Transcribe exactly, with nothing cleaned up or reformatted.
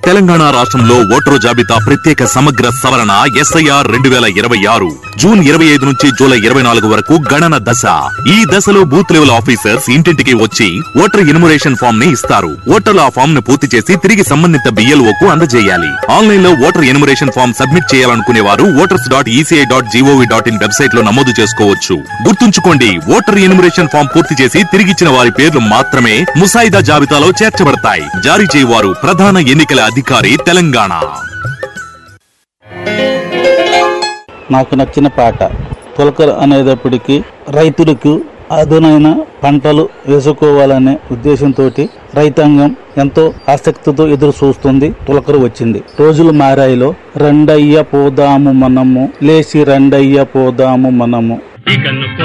తెలంగాణ రాష్ట్రంలో ఓటరు జాబితా ప్రత్యేక సమగ్ర సవరణ ఎస్ఐఆర్ రెండు వేల ఇరవై ఆరు జూన్ ఇరవై ఐదు నుంచి జూలై ఇరవై నాలుగు వరకు గణన దశ. ఈ దశలో బూత్ లెవెల్ ఆఫీసర్స్ ఇంటింటికి వచ్చి ఓటర్ ఎన్యుమరేషన్ ఫామ్ ని ఇస్తారు. ఓటర్లు ఆ ఫామ్ ను పూర్తి చేసి తిరిగి సంబంధిత బిఎల్ఓ కు అందజేయాలి. ఆన్లైన్ లో ఓటర్ ఎన్యుమరేషన్ ఫామ్ సబ్మిట్ చేయాలనుకునే వారు voters dot ECI dot GOV dot in website లో నమోదు చేసుకోవచ్చు. గుర్తుంచుకోండి, ఓటర్ ఎన్యుమరేషన్ ఫామ్ పూర్తి చేసి తిరిగిచ్చిన వారి పేర్లు మాత్రమే ముసాయిదా జాబితాలో చేర్చబడతాయి. జారీ చేయవారు ప్రధాన ఎన్నికల అధికారి, తెలంగాణ. నాకు నచ్చిన పాట తొలకర్ అనేటప్పటికీ రైతులకు అదునైన పంటలు వేసుకోవాలనే ఉద్దేశంతో రైతాంగం ఎంతో ఆసక్తితో ఎదురు చూస్తుంది. తొలకరు వచ్చింది. రోజులు మారాయిలో రెండయ్య పోదాము మనము, లేచి రెండయ్య పోదాము మనము.